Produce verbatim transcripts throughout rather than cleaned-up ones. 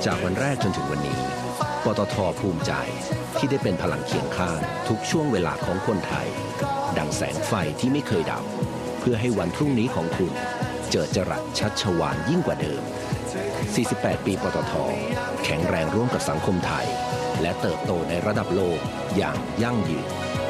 จากวันแรกจนถึงวันนี้ปตท.ภูมิใจที่ได้เป็นพลังเคียงข้างทุกช่วงเวลาของคนไทยดังแสงไฟที่ไม่เคยดับเพื่อให้วันพรุ่งนี้ของคุณเจิดจรัสชัชวาลยิ่งกว่าเดิมสี่สิบแปดปีปตท.แข็งแรงร่วมกับสังคมไทยและเติบโตในระดับโลกอย่างยั่งยืน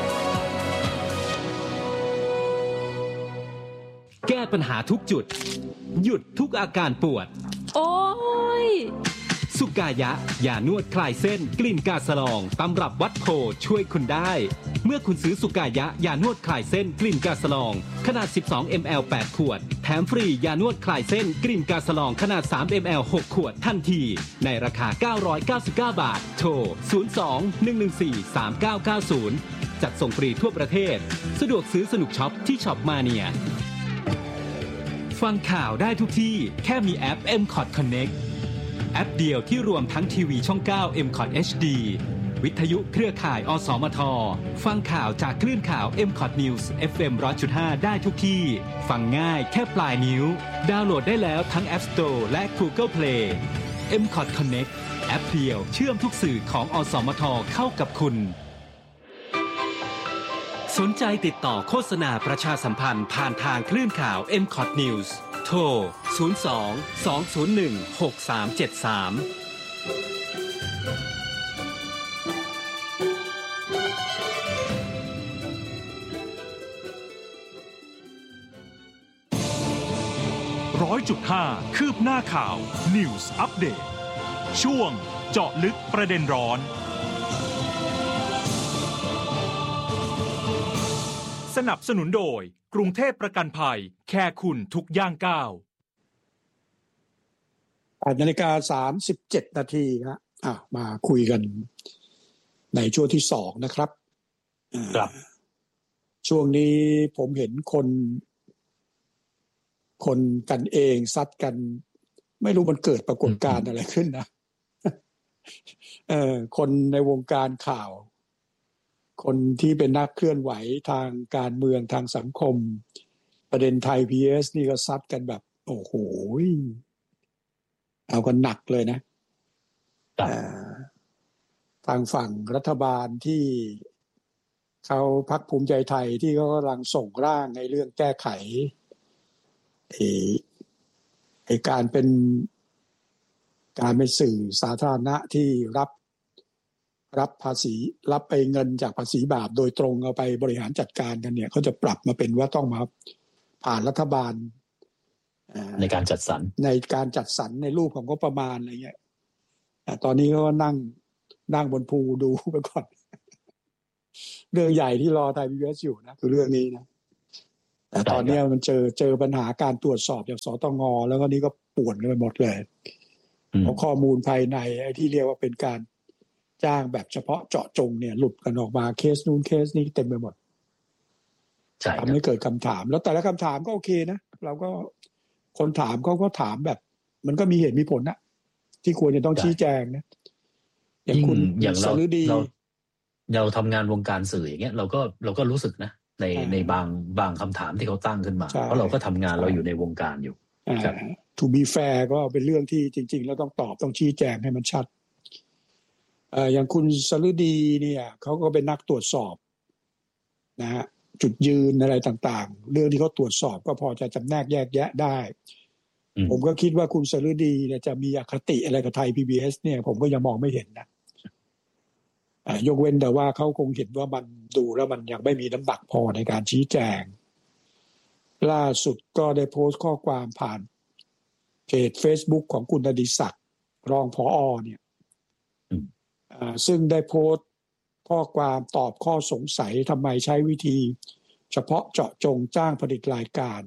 แก้ปัญหาทุกจุดหยุดทุกอาการปวดโอ้ยสุกายะยานวดคลายเส้นกลิ่นกาสลองตำรับวัดโพช่วยคุณได้เมื่อคุณซื้อสุกายะยานวดคลายเส้นกลิ่นกาสลองขนาดสิบสองมิลลิลิตร แปดขวดแถมฟรียานวดคลายเส้นกลิ่นกาสลองขนาดสามมิลลิลิตร หกขวดทันทีในราคาเก้าร้อยเก้าสิบเก้าบาทโทรศูนย์ สอง หนึ่ง หนึ่ง สี่ สาม เก้า เก้า ศูนย์จัดส่งฟรีทั่วประเทศสะดวกซื้อสนุกช็อปที่ช็อปมาเนียฟังข่าวได้ทุกที่แค่มีแอป เอ็ม คอท Connect แอปเดียวที่รวมทั้งทีวีช่อง เก้า เอ็ม คอท เอช ดี วิทยุเครือข่ายอสมทฟังข่าวจากคลื่นข่าว เอ็ม คอท News เอฟ เอ็ม หนึ่งร้อยจุดห้า ได้ทุกที่ฟังง่ายแค่ปลายนิ้วดาวน์โหลดได้แล้วทั้ง App Store และ Google Play เอ็ม คอท Connect แอปเดียวเชื่อมทุกสื่อของอสมทเข้ากับคุณสนใจติดต่อโฆษณาประชาสัมพันธ์ผ่านทางคลื่นข่าว เอ็ม คอท News โทร ศูนย์ สอง สอง ศูนย์ หนึ่ง หก สาม เจ็ด สามร้อยจุดห้า คืบหน้าข่าว News Update ช่วงเจาะลึกประเด็นร้อนสนับสนุนโดยกรุงเทพประกันภัยแค่คุณทุกย่างก้าวแปดนาฬิกาสามสิบเจ็ดนาทีครับอ่ะมาคุยกันในช่วงที่สองนะครับครับช่วงนี้ผมเห็นคนคนกันเองซัดกันไม่รู้มันเกิดปรากฏการณ์อะไรขึ้นนะเอ่อคนในวงการข่าวคนที่เป็นนักเคลื่อนไหวทางการเมืองทางสังคมประเด็นไทย พี เอส นี่ก็ซัดกันแบบโอ้โหเอากันหนักเลยนะทางฝั่งรัฐบาลที่เขาพรรคภูมิใจไทยที่เขากำลังส่งร่างในเรื่องแก้ไขไอ้ไอ้การเป็นการเป็นสื่อสาธารณะที่รับรับภาษีรับไปเงินจากภาษีบาปโดยตรงเอาไปบริหารจัดการกันเนี่ยเขาจะปรับมาเป็นว่าต้องมาผ่านรัฐบาลในการจัดสรรในการจัดสรรในรูปของงบประมาณอะไรเงี้ยตอนนี้ก็นั่งนั่งบนภูดูไปก่อนเรื่องใหญ่ที่รอไทย พี บี เอส อยู่นะคือเรื่องนี้นะแต่ตอนนี้มันเจอเจอปัญหาการตรวจสอบจากสตง.แล้วก็นี่ก็ป่วนกันไปหมดเลยเพราะข้อมูลภายในไอ้ที่เรียกว่าเป็นการจ้างแบบเฉพาะเจาะจงเนี่ยหลุดกันออกมาเคสนู้นเคสนี้เต็มไปหมดทำให้เกิดคำถามแล้วแต่ละคำถามก็โอเคนะเราก็คนถามเขาก็ถามแบบมันก็มีเหตุมีผลนะที่ควรจะต้องชี้แจงนะอย่างคุณอย่างเราเราเราทำงานวงการสื่ออย่างเงี้ยเราก็เราก็รู้สึกนะในในบางบางคำถามที่เขาตั้งขึ้นมาเพราะเราก็ทำงานเราอยู่ในวงการอยู่ to be fair ก็เป็นเรื่องที่จริงๆแล้วต้องตอบต้องชี้แจงให้มันชัดเอ่ออย่างคุณสฤดีเนี่ยเขาก็เป็นนักตรวจสอบนะฮะจุดยืนอะไรต่างๆเรื่องที่เขาตรวจสอบก็พอจะจำแนกแยกแยะได้ผมก็คิดว่าคุณสฤดีเนี่ยจะมีอคติอะไรกับไทย พี บี เอส เนี่ยผมก็ยังมองไม่เห็นนะอ่ายกเว้นแต่ว่าเขาคงเห็นว่ามันดูแล้วมันยังไม่มีน้ำหนักพอในการชี้แจงล่าสุดก็ได้โพสต์ข้อความผ่านเพจ Facebook ของคุณอดิศักดิ์รองผอ.เนี่ยซึ่งได้โพสต์ข้อความตอบข้อสงสัยทำไมใช้วิธีเฉพาะเจาะจงจ้างผลิตรายการ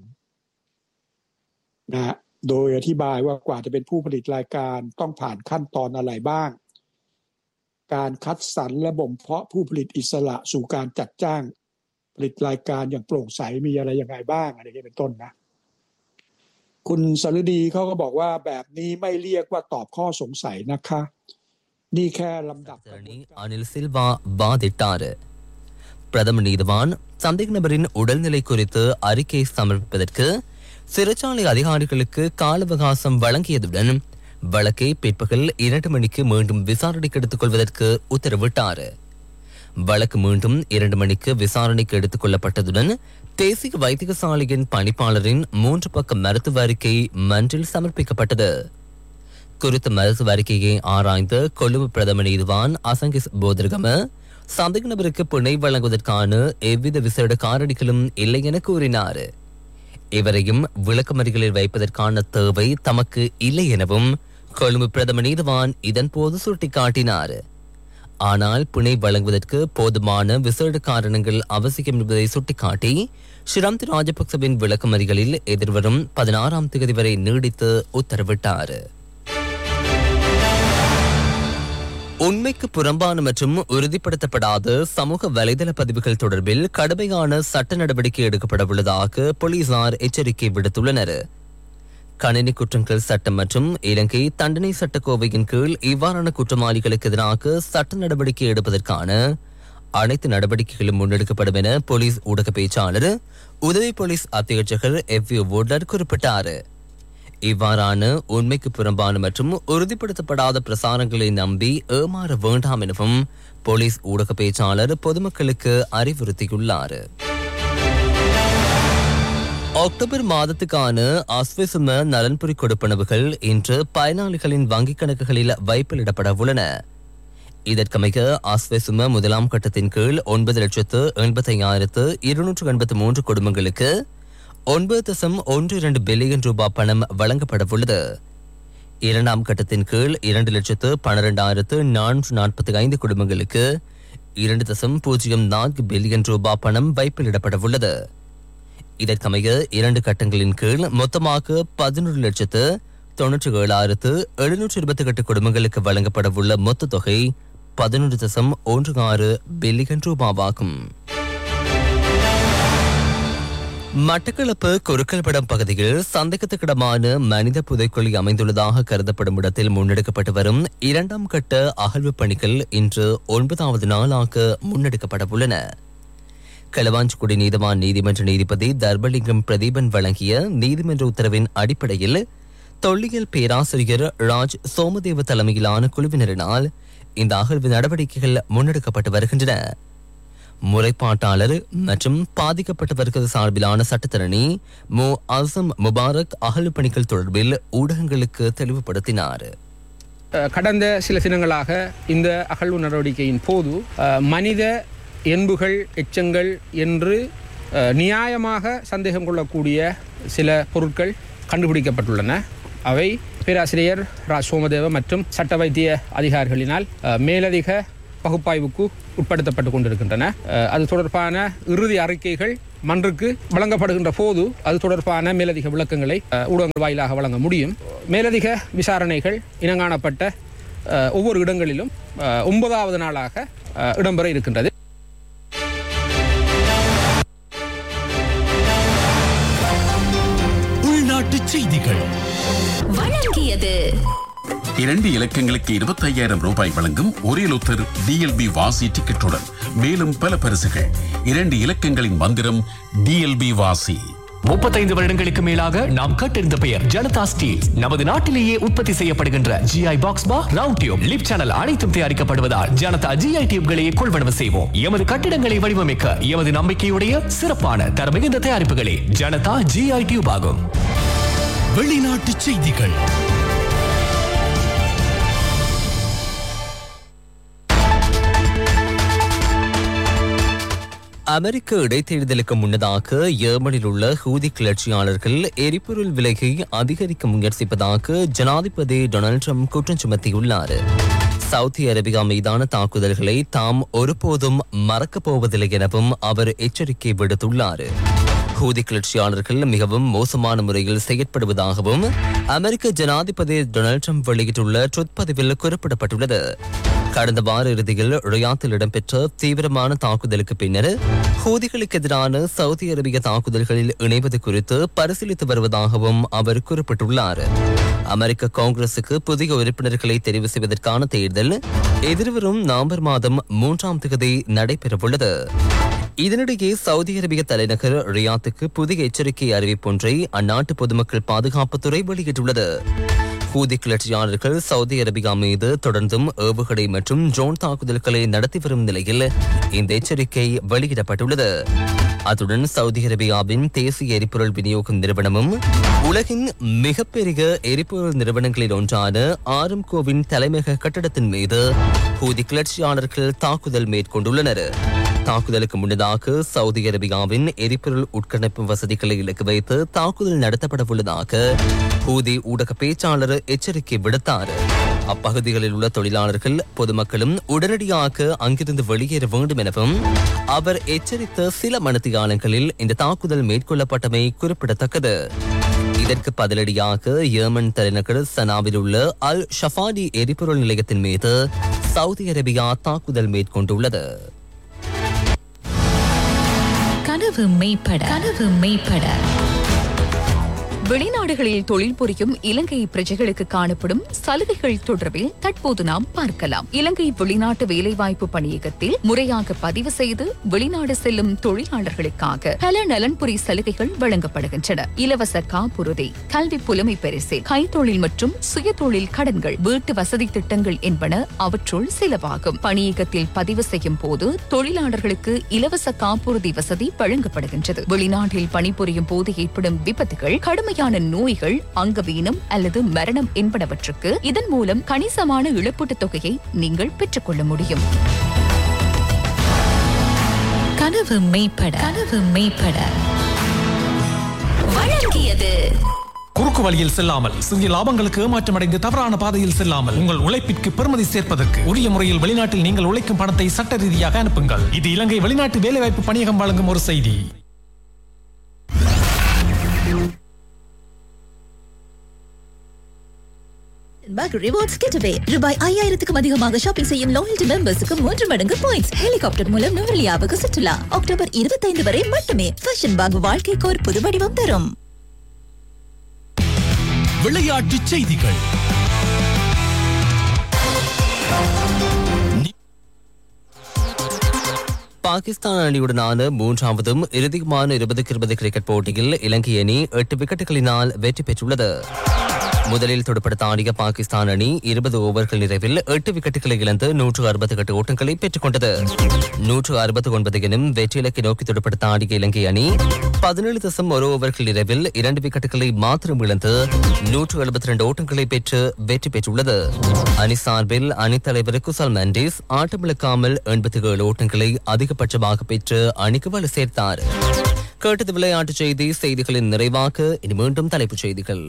นะโดยอธิบายว่ากว่าจะเป็นผู้ผลิตรายการต้องผ่านขั้นตอนอะไรบ้างการคัดสรรและบ่มเพาะผู้ผลิตอิสระสู่การจัดจ้างผลิตรายการอย่างโปร่งใสมีอะไรยังไงบ้างอะไรอย่างนี้เป็นต้นนะคุณสฤดีเขาก็บอกว่าแบบนี้ไม่เรียกว่าตอบข้อสงสัยนะคะนี่แค่ลำดับ Anil Silva വാദിട്ടാറ് പ്രഥമ നീതിവാൻ സന്ദേഹ നபரின் உடல்நிலை குறித்து அறிக்கை சமர்ப்பிப்பதற்கு சிறைச்சாலை அதிகாரிகளுக்கு கால அவகாசம் வழங்கியதுடன் வழக்கை பிற்பகல் இரண்டு மணிக்கு மீண்டும் விசாரணைக்கு எடுத்துக் கொள்வதற்கு உத்தரவிட்டார். வழக்கு மீண்டும் இரண்டு மணிக்கு விசாரணைக்கு எடுத்துக் கொள்ளப்பட்டதுடன் தேசிய வைத்தியசாலையின் பணிப்பாளரின் மூன்று பக்க மருத்துவ அறிக்கை மன்றில் சமர்ப்பிக்கப்பட்டது. குறித்த மருத்துவ அறிக்கையை ஆராய்ந்த கொழும்பு பிரதம நீதிவான் அசங்கிஸ் போதர்கம சந்தேக நபருக்கு பிணை வழங்குவதற்கான எவ்வித விசேட காரணிகளும் இல்லை என கூறினார். இவரையும் விளக்கமறிகளில் வைப்பதற்கான தேவை தமக்கு இல்லை எனவும் கொழும்பு பிரதம நீதிவான் இதன்போது சுட்டிக்காட்டினார். ஆனால் பிணை வழங்குவதற்கு போதுமான விசேட காரணங்கள் அவசியம் என்பதை சுட்டிக்காட்டி ஷிரந்த் ராஜபக்சவின் விளக்கமறிகளில் எதிர்வரும் பதினாறாம் தேதி வரை நீடித்து உத்தரவிட்டார். உண்மைக்கு புறம்பான மற்றும் உறுதிப்படுத்தப்படாத சமூக வலைதள பதிவுகள் தொடர்பில் கடுமையான சட்ட நடவடிக்கை எடுக்கப்பட உள்ளதாக போலீசார் எச்சரிக்கை விடுத்துள்ளனர். கணினி குற்றங்கள் சட்டம் மற்றும் இலங்கை தண்டனை சட்டக்கோவையின் கீழ் இவ்வாறான குற்றவாளிகளுக்கு எதிராக சட்ட நடவடிக்கை எடுப்பதற்கான அனைத்து நடவடிக்கைகளும் முன்னெடுக்கப்படும் என போலீஸ் ஊடக பேச்சாளர் உதவி போலீஸ் அத்தியட்சகர் எஃப் யூ வுட்லர் குறிப்பிட்டார். இவ்வாறான உண்மைக்கு புறம்பான மற்றும் உறுதிப்படுத்தப்படாத பிரசாரங்களை நம்பி ஏமாற வேண்டாம் எனவும் போலீஸ் ஊடக பேச்சாளர் பொதுமக்களுக்கு அறிவுறுத்தியுள்ளார். அக்டோபர் மாதத்துக்கான அஸ்வசும நலன்புரி கொடுப்பனவுகள் இன்று பயனாளிகளின் வங்கிக் கணக்குகளில் வைப்பிலிடப்பட உள்ளன. இதற்கமைய அஸ்வசும முதலாம் கட்டத்தின் கீழ் ஒன்பது லட்சத்து எண்பத்தி ஐயாயிரத்து இருநூற்று எண்பத்தி மூன்று குடும்பங்களுக்கு ஒன்பது தசம் ஒன்று இரண்டு பில்லியன் ரூபாய் பணம் வழங்கப்பட உள்ளது. இரண்டாம் கட்டத்தின் கீழ் இரண்டு லட்சத்து பன்னிரண்டாயிரத்து நானூற்று நாற்பத்தி ஐந்து குடும்பங்களுக்கு இரண்டு தசம் பூஜ்ஜியம் நான்கு பில்லியன் ரூபாய் பணம் வைப்பிலிடப்பட உள்ளது. இதற்கமைய இரண்டு கட்டங்களின் கீழ் மொத்தமாக பதினொரு லட்சத்து தொன்னூற்றி ஏழாயிரத்து எழுநூற்று இருபத்தி எட்டு குடும்பங்களுக்கு வழங்கப்பட உள்ள மொத்த தொகை பதினொன்று தசம் ஒன்று ஆறு பில்லியன் ரூபாவாகும். மட்டக்களப்பு குறுக்கல்படம் பகுதியில் சந்தேகத்துக்கிடமான மனித புதைக்குழி அமைந்துள்ளதாக கருதப்படும் இடத்தில் முன்னெடுக்கப்பட்டு வரும் இரண்டாம் கட்ட அகழ்வு பணிகள் இன்று ஒன்பதாவது நாளாக முன்னெடுக்கப்பட உள்ளன. களவாஞ்சிக்குடி நீதவான் நீதிமன்ற நீதிபதி தர்பலிங்கம் பிரதீபன் வழங்கிய நீதிமன்ற உத்தரவின் அடிப்படையில் தொல்லியல் பேராசிரியர் ராஜ் சோமதேவ தலைமையிலான குழுவினரினால் இந்த அகழ்வு நடவடிக்கைகள் முன்னெடுக்கப்பட்டு வருகின்றன. முறைப்பாட்டாளர் மற்றும் பாதிக்கப்பட்டவர்கள் சார்பிலான சட்டத்தரணி மோ அசம் முபாரக் அகழ்வு பணிகள் தொடர்பில் ஊடகங்களுக்கு தெளிவுபடுத்தினார். கடந்த சில தினங்களாக இந்த அகழ்வு நடவடிக்கையின் போது மனித எண்புகள் எச்சங்கள் என்று நியாயமாக சந்தேகம் கொள்ளக்கூடிய சில பொருட்கள் கண்டுபிடிக்கப்பட்டுள்ளன. அவை பேராசிரியர் ரா சோமதேவ மற்றும் சட்ட வைத்திய அதிகாரிகளினால் மேலதிக பகுப்பாய்வுக்கு உட்படுத்தப்பட்டு கொண்டிருக்கின்றன. அது தொடர்பான இறுதி அறிக்கைகள் மன்றுக்கு வழங்கப்படுகின்ற போது அது தொடர்பான மேலதிக விளக்கங்களை ஊடகங்கள் வாயிலாக வழங்க முடியும். மேலதிக விசாரணைகள் இனங்காணப்பட்ட ஒவ்வொரு இடங்களிலும் ஒன்பதாவது நாளாக இடம்பெற இருக்கின்றது. உள்நாட்டு செய்திகள் வழங்கியது. இரண்டு இலக்கங்களுக்கு இருபத்தி ஐயாயிரம் ரூபாய் வழங்கும் ஒரே லொத்தர் டிஎல்பி வாசி டிக்கெட்டுடன் மேலும் பல பரிசுகள். இரண்டு இலக்கங்களின் மந்திரம் டிஎல்பி வாசி. முப்பத்தைந்து வருடங்களுக்கு மேலாக நாம் கேட்டிருந்த பெயர் ஜனதா ஸ்டீல். நமது நாட்டிலேயே உற்பத்தி செய்யப்படுகின்ற ஜிஐ பாக்ஸ் பார், ரவுண்ட் டியூப், லிப் சேனல் அனைத்தும் தயாரிக்கப்படுவதால் ஜனதா ஜிஐ டியூப்களையே கொள்வனவு செய்வோம். எமது கட்டிடங்களை வடிவமைக்க எமது நம்பிக்கையுடைய சிறப்பான தரமிகுந்த தயாரிப்புகளே ஜனதா ஜிஐ டியூப் ஆகும். வெளிநாட்டு செய்திகள். அமெரிக்க இடைத்தேர்தலுக்கு முன்னதாக ஏமனில் உள்ள ஹூதி கிளர்ச்சியாளர்கள் எரிபொருள் விலையை அதிகரிக்க முயற்சிப்பதாக ஜனாதிபதி டொனால்ட் ட்ரம்ப் குற்றம் சுமத்தியுள்ளார். சவுதி அரேபியா மீதான தாக்குதல்களை தாம் ஒருபோதும் மறக்கப் போவதில்லை எனவும் அவர் எச்சரிக்கை விடுத்துள்ளார். ஹூதி கிளர்ச்சியாளர்கள் மிகவும் மோசமான முறையில் செயற்படுவதாகவும் அமெரிக்க ஜனாதிபதி டொனால்ட் ட்ரம்ப் வெளியிட்டுள்ள ட்விட் பதிவில் குறிப்பிடப்பட்டுள்ளது. கடந்த வார இறுதியில் ரியாத்தில் இடம்பெற்ற தீவிரமான தாக்குதலுக்கு பின்னர் ஹூதிகளுக்கு எதிரான சவுதி அரேபிய தாக்குதல்களில் இணைவது குறித்து பரிசீலித்து வருவதாகவும் அவர் குறிப்பிட்டுள்ளார். அமெரிக்க காங்கிரசுக்கு புதிய உறுப்பினர்களை தெரிவு செய்வதற்கான தேர்தல் எதிர்வரும் நவம்பர் மாதம் மூன்றாம் தேதி நடைபெறவுள்ளது. இதனிடையே சவுதி அரேபிய தலைநகர் ரியாத்துக்கு புதிய எச்சரிக்கை அறிவிப்பொன்றை அந்நாட்டு பொதுமக்கள் பாதுகாப்புத்துறை வெளியிட்டுள்ளது. ஹூதி கிளர்ச்சியாளர்கள் சவுதி அரேபியா மீது தொடர்ந்தும் ஏவுகணை மற்றும் ட்ரோன் தாக்குதல்களை நடத்தி வரும் நிலையில் இந்த எச்சரிக்கை வெளியிடப்பட்டுள்ளது. அத்துடன் சவுதி அரேபியாவின் தேசிய எரிபொருள் விநியோக நிறுவனமும் உலகின் மிகப்பெரிய எரிபொருள் நிறுவனங்களில் ஒன்றான ஆரம்கோவின் தலைமையக கட்டடத்தின் மீது ஹூதி கிளர்ச்சியாளர்கள் தாக்குதல் மேற்கொண்டுள்ளனர். தாக்குதலுக்கு முன்னதாக சவுதி அரேபியாவின் எரிபொருள் உட்கட்டமைப்பு வசதிகளை இலக்கு வைத்து தாக்குதல் நடத்தப்பட உள்ளதாக ஹூதி ஊடக பேச்சாளர் எச்சரிக்கை விடுத்தார். அப்பகுதிகளில் உள்ள தொழிலாளர்கள் பொதுமக்களும் உடனடியாக அங்கிருந்து வெளியேற வேண்டும் எனவும் அவர் எச்சரித்த சில மணித்தியாலங்களில் இந்த தாக்குதல் மேற்கொள்ளப்பட்டமை குறிப்பிடத்தக்கது. இதற்கு பதிலடியாக யேமன் தலைநகர் சனாவில் உள்ள அல் ஷஃபாடி எரிபொருள் நிலையத்தின் மீது சவுதி அரேபியா தாக்குதல் மேற்கொண்டுள்ளது. கனவு மெய்ப்பட கனவு மெய்ப்பட வெளிநாடுகளில் தொழில் புரியும் இலங்கை பிரஜைகளுக்கு காணப்படும் சலுகைகள் தொடர்பில் தற்போது நாம் பார்க்கலாம். இலங்கை வெளிநாட்டு வேலைவாய்ப்பு பணியகத்தில் முறையாக பதிவு செய்து வெளிநாடு செல்லும் தொழிலாளர்களுக்காக பல நலன்புரி சலுகைகள் வழங்கப்படுகின்றன. இலவச காப்புறுதி, கல்வி புலமை பரிசு, கைத்தொழில் மற்றும் சுயதொழில் கடன்கள், வீட்டு வசதி திட்டங்கள் என்பன அவற்றுள் சிலவாகும். பணியகத்தில் பதிவு செய்யும் போது தொழிலாளர்களுக்கு இலவச காப்புறுதி வசதி வழங்கப்படுகின்றது. வெளிநாட்டில் பணிபுரியும் போது ஏற்படும் விபத்துகள், கடுமை நோய்கள், அங்கவீனம் அல்லது மரணம் என்பனவற்றுக்கு இதன் மூலம் கணிசமான இழப்பீட்டுத் தொகையை நீங்கள் பெற்றுக் கொள்ள முடியும். கனவு மெய்ப்பட கனவு மெய்ப்பட வழங்கியது. குறுக்கு வழியில் செல்லாமல், சிறிய லாபங்களுக்கு ஏமாற்றமடைந்து தவறான பாதையில் செல்லாமல், உங்கள் உழைப்பிற்கு பெறுமதி சேர்ப்பதற்கு உரிய முறையில் வெளிநாட்டில் நீங்கள் உழைக்கும் பணத்தை சட்ட ரீதியாக அனுப்புங்கள். இது இலங்கை வெளிநாட்டு வேலைவாய்ப்பு பணியகம் வழங்கும் ஒரு செய்தி. ரிவார்ட்ஸ் கெட்டவே ரூபாய் ஐயாயிரத்துக்கும் அதிகமாக ஷாப்பிங் செய்யும் லாயல்டி மெம்பர்ஸுக்கு மூன்று மடங்கு பாயிண்ட்ஸ். ஹெலிகாப்டர் மூலம் நுவலியாவுக்கு சுற்றுலா அக்டோபர் இருபத்தைந்து வரை மட்டுமே. ஃபேஷன் பாக் வாழ்க்கைக்கு ஒரு புது வடிவம் தரும். விளையாட்டு செய்திகள். பாகிஸ்தான் அணியுடனான மூன்றாவதும் இறுதியுமான இருபதுக்கு இருபது கிரிக்கெட் போட்டியில் இலங்கை அணி எட்டு விக்கெட்டுகளினால் வெற்றி பெற்றுள்ளது. முதலில் துடுப்படுத்த ஆடிய பாகிஸ்தான் அணி இருபது ஓவர்கள் நிறைவில் எட்டு விக்கெட்டுகளை இழந்து நூற்று அறுபத்தி எட்டு ஓட்டங்களை பெற்றுக் கொண்டது. நூற்று அறுபத்தி ஒன்பது எனும் வெற்றி இலக்கை நோக்கி துடுப்படுத்த ஆடிய இலங்கை அணி பதினேழு தசம் ஒரு ஓவர்கள் நிறைவில் இரண்டு விக்கெட்டுகளை மாத்திரம் இழந்து நூற்று எழுபத்தி இரண்டு ஓட்டங்களை பெற்று வெற்றி பெற்றுள்ளது. அணி சார்பில் அணித் தலைவர் குசல் மெண்டிஸ் ஆட்டமிழக்காமல் எண்பத்தி ஏழு ஓட்டங்களை அதிகபட்சமாக பெற்று அணிக்கு வலு சேர்த்தார். கேட்டது விளையாட்டுச் செய்தி. செய்திகளின் நிறைவாக இனி மீண்டும் தலைப்புச் செய்திகள்.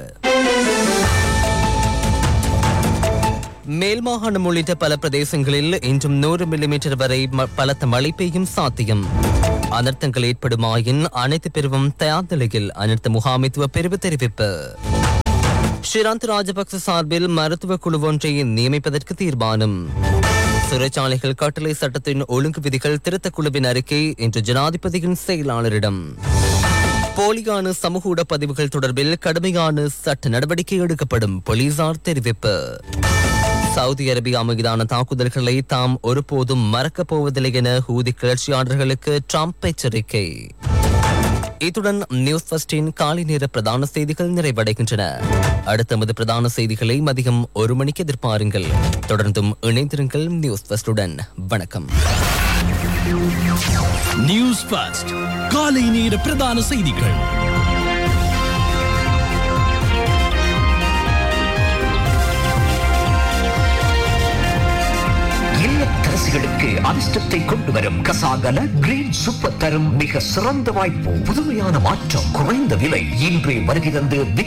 மேல் மாகாணம் உள்ளிட்ட பல பிரதேசங்களில் இன்றும் நூறு மில்லிமீட்டர் வரை பலத்த மழை பெய்யும் சாத்தியம். அனர்த்தங்கள் ஏற்படுமாயின் அனைத்து பிரிவும் தயார் நிலையில் அனர்த்த முகாமைத்துவ பிரிவு தெரிவிப்பு. ஷிராந்த் ராஜபக்ச சார்பில் மருத்துவ குழு ஒன்றை நியமிப்பதற்கு தீர்மானம். சிறைச்சாலைகள் கட்டளை சட்டத்தின் ஒழுங்கு விதிகள் திருத்தக் குழுவின் அறிக்கை இன்று ஜனாதிபதியின் செயலாளரிடம். போலியான சமூக ஊட பதிவுகள் தொடர்பில் கடுமையான சட்ட நடவடிக்கை எடுக்கப்படும், போலீசார் தெரிவிப்பு. சவுதி அரேபியா மீதான தாக்குதல்களை தாம் ஒருபோதும் மறக்கப் போவதில்லை என ஹூதி கிளர்ச்சியாளர்களுக்கு ட்ரம்ப் எச்சரிக்கை. இத்துடன் நியூஸ் ஃபர்ஸ்டின் காலை நேர பிரதான செய்திகள் நிறைவடைகின்றன. அடுத்த பிரதான செய்திகளை மதியம் ஒரு மணிக்கு எதிர்பாருங்கள். தொடர்ந்தும் இணைந்திருங்கள் நியூஸ் ஃபர்ஸ்டுடன். வணக்கம். நியூஸ் ஃபர்ஸ்ட் காலை நேர பிரதான செய்திகள். இல்லத்தரசிகளுக்கு அதிர்ஷ்டத்தை கொண்டு வரும் கசாகல கிரீன் சூப்பர் தரும் மிக சிறந்த வாய்ப்பு. புதுமையான மாற்றம், குறைந்த விலை. இன்றே வருகை தந்து